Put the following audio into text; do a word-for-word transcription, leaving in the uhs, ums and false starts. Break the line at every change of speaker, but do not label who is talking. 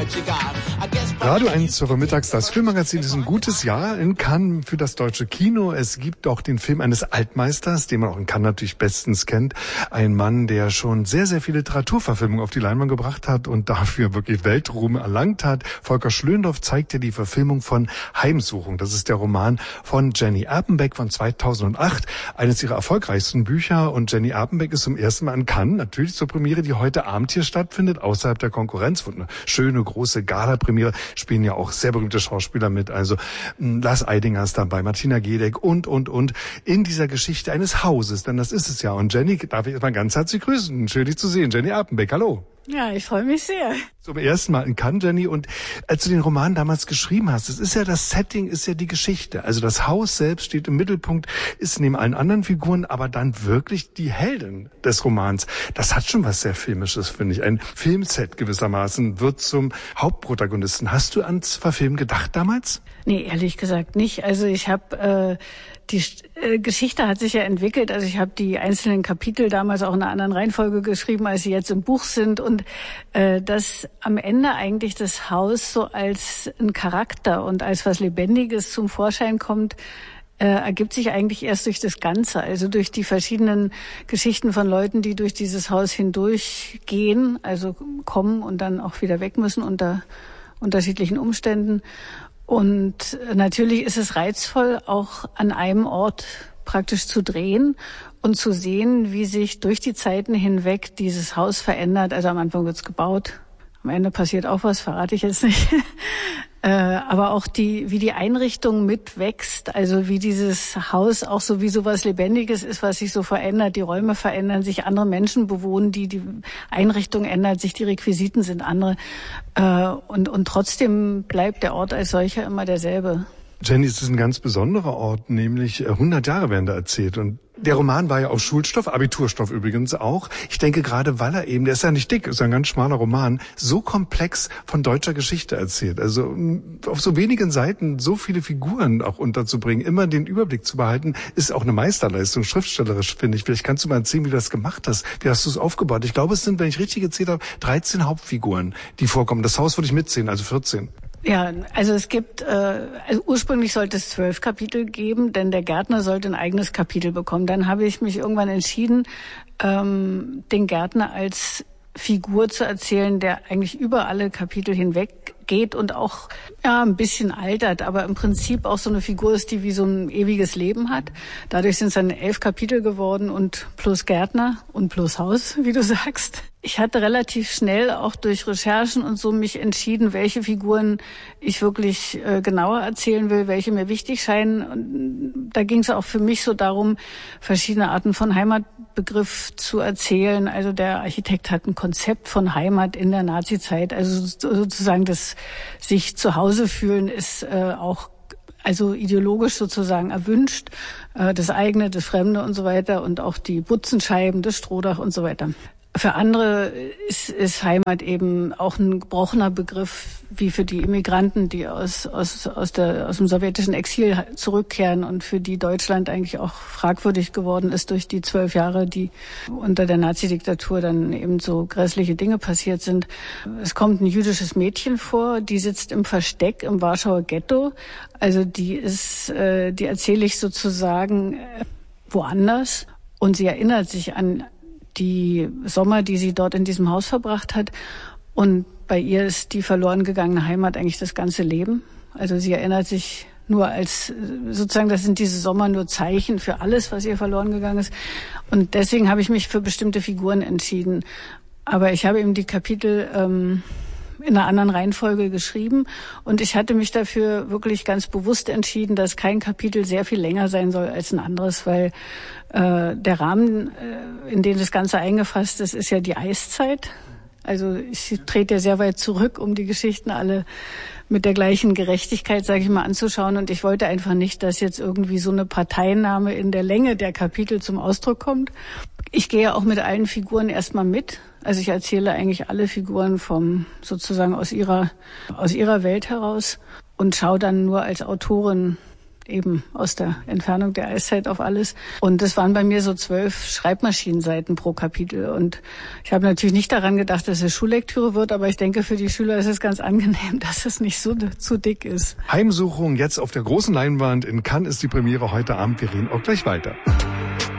Radio eins zur Mittags, das Filmmagazin ist ein gutes Jahr in Cannes für das deutsche Kino. Es gibt auch den Film eines Altmeisters, den man auch in Cannes natürlich bestens kennt. Ein Mann, der schon sehr, sehr viele Literaturverfilmungen auf die Leinwand gebracht hat und dafür wirklich Weltruhm erlangt hat. Volker Schlöndorff zeigt ja die Verfilmung von Heimsuchung. Das ist der Roman von Jenny Erpenbeck von zweitausendacht, eines ihrer erfolgreichsten Bücher. Und Jenny Erpenbeck ist zum ersten Mal in Cannes, natürlich zur Premiere, die heute Abend hier stattfindet, außerhalb der Konkurrenz. Wird eine schöne, große Gala-Premiere. Spielen ja auch sehr berühmte Schauspieler mit, also Lars Eidinger ist dabei, Martina Gedeck und, und, und, in dieser Geschichte eines Hauses, denn das ist es ja. Und Jenny, darf ich erstmal ganz herzlich grüßen. Schön, dich zu sehen. Jenny Erpenbeck, hallo.
Ja, ich freue mich sehr.
Zum ersten Mal in Cannes, Jenny. Und als du den Roman damals geschrieben hast, das ist ja das Setting, ist ja die Geschichte. Also das Haus selbst steht im Mittelpunkt, ist neben allen anderen Figuren, aber dann wirklich die Heldin des Romans. Das hat schon was sehr Filmisches, finde ich. Ein Filmset gewissermaßen wird zum Hauptprotagonisten. Hast du ans Verfilmen gedacht damals?
Nee, ehrlich gesagt nicht. Also ich habe... Äh Die äh, Geschichte hat sich ja entwickelt. Also ich habe die einzelnen Kapitel damals auch in einer anderen Reihenfolge geschrieben, als sie jetzt im Buch sind. Und äh, dass am Ende eigentlich das Haus so als ein Charakter und als was Lebendiges zum Vorschein kommt, äh, ergibt sich eigentlich erst durch das Ganze. Also durch die verschiedenen Geschichten von Leuten, die durch dieses Haus hindurchgehen, also kommen und dann auch wieder weg müssen unter unterschiedlichen Umständen. Und natürlich ist es reizvoll, auch an einem Ort praktisch zu drehen und zu sehen, wie sich durch die Zeiten hinweg dieses Haus verändert. Also am Anfang wird es gebaut, am Ende passiert auch was, verrate ich jetzt nicht. äh, aber auch die, wie die Einrichtung mitwächst, also wie dieses Haus auch so wie sowas Lebendiges ist, was sich so verändert. Die Räume verändern sich, andere Menschen bewohnen die, die Einrichtung ändert sich, die Requisiten sind andere. Äh, und, und trotzdem bleibt der Ort als solcher immer derselbe.
Jenny, es ist ein ganz besonderer Ort, nämlich hundert Jahre werden da erzählt. Und der Roman war ja auch Schulstoff, Abiturstoff übrigens auch. Ich denke gerade, weil er eben, der ist ja nicht dick, ist ja ein ganz schmaler Roman, so komplex von deutscher Geschichte erzählt. Also auf so wenigen Seiten so viele Figuren auch unterzubringen, immer den Überblick zu behalten, ist auch eine Meisterleistung, schriftstellerisch, finde ich. Vielleicht kannst du mal erzählen, wie du das gemacht hast. Wie hast du es aufgebaut? Ich glaube, es sind, wenn ich richtig gezählt habe, dreizehn Hauptfiguren, die vorkommen. Das Haus würde ich mitzählen, also vierzehn.
Ja, also es gibt, äh, also ursprünglich sollte es zwölf Kapitel geben, denn der Gärtner sollte ein eigenes Kapitel bekommen. Dann habe ich mich irgendwann entschieden, ähm, den Gärtner als Figur zu erzählen, der eigentlich über alle Kapitel hinweg geht und auch ja ein bisschen altert, aber im Prinzip auch so eine Figur ist, die wie so ein ewiges Leben hat. Dadurch sind es dann elf Kapitel geworden und plus Gärtner und plus Haus, wie du sagst. Ich hatte relativ schnell auch durch Recherchen und so mich entschieden, welche Figuren ich wirklich äh, genauer erzählen will, welche mir wichtig scheinen. Und da ging es auch für mich so darum, verschiedene Arten von Heimatbegriff zu erzählen. Also der Architekt hat ein Konzept von Heimat in der Nazizeit. Also sozusagen das sich zu Hause fühlen ist äh, auch also ideologisch sozusagen erwünscht, äh, das eigene, das Fremde und so weiter und auch die Butzenscheiben, das Strohdach und so weiter. Für andere ist, ist Heimat eben auch ein gebrochener Begriff, wie für die Immigranten, die aus, aus, aus, der, aus dem sowjetischen Exil zurückkehren und für die Deutschland eigentlich auch fragwürdig geworden ist durch die zwölf Jahre, die unter der Nazi-Diktatur dann eben so grässliche Dinge passiert sind. Es kommt ein jüdisches Mädchen vor, die sitzt im Versteck im Warschauer Ghetto. Also die ist, äh, die erzähle ich sozusagen äh, woanders und sie erinnert sich an die Sommer, die sie dort in diesem Haus verbracht hat. Und bei ihr ist die verloren gegangene Heimat eigentlich das ganze Leben. Also sie erinnert sich nur als, sozusagen, das sind diese Sommer nur Zeichen für alles, was ihr verloren gegangen ist. Und deswegen habe ich mich für bestimmte Figuren entschieden. Aber ich habe eben die Kapitel ähm, in einer anderen Reihenfolge geschrieben. Und ich hatte mich dafür wirklich ganz bewusst entschieden, dass kein Kapitel sehr viel länger sein soll als ein anderes, weil äh, der Rahmen, äh, in den das Ganze eingefasst ist, ist ja die Eiszeit. Also ich trete ja sehr weit zurück, um die Geschichten alle mit der gleichen Gerechtigkeit, sage ich mal, anzuschauen. Und ich wollte einfach nicht, dass jetzt irgendwie so eine Parteinahme in der Länge der Kapitel zum Ausdruck kommt. Ich gehe auch mit allen Figuren erstmal mit. Also ich erzähle eigentlich alle Figuren vom sozusagen aus ihrer aus ihrer Welt heraus und schaue dann nur als Autorin eben aus der Entfernung der Eiszeit auf alles. Und das waren bei mir so zwölf Schreibmaschinenseiten pro Kapitel. Und ich habe natürlich nicht daran gedacht, dass es Schullektüre wird, aber ich denke, für die Schüler ist es ganz angenehm, dass es nicht so zu dick ist.
Heimsuchung jetzt auf der großen Leinwand in Cannes ist die Premiere heute Abend. Wir reden auch gleich weiter.